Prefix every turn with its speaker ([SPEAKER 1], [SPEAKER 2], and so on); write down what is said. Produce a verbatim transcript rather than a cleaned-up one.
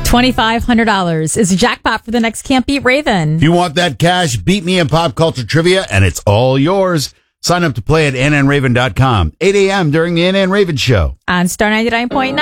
[SPEAKER 1] twenty-five hundred dollars is a jackpot for the next Can't Beat Raven.
[SPEAKER 2] If you want that cash, beat me in pop culture trivia, and it's all yours. Sign up to play at N N Raven dot com. eight a.m. during the N N Raven Show.
[SPEAKER 1] On Star ninety-nine point nine.